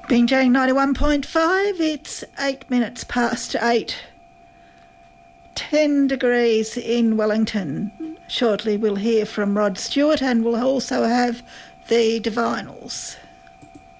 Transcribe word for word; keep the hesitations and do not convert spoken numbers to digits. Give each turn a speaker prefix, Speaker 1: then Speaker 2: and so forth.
Speaker 1: Bing Jane ninety-one point five, it's eight minutes past eight. ten degrees in Wellington. Shortly we'll hear from Rod Stewart and we'll also have the Divinals.